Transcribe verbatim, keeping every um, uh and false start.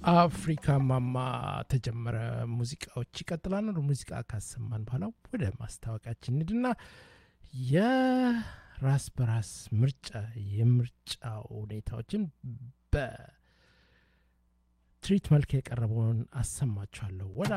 አፍሪካ ማማ ተጀመረ። ሙዚቃዎች ይቀጥላሉ። ሙዚቃ ካሰማን በኋላ ወደ ማስታወቂያችን እንሂድና የራስ በራስ ምርጫ የምርጫው ሁኔታዎችን በትሪት መልክ የቀረበውን አሰማችኋለሁ። ወደ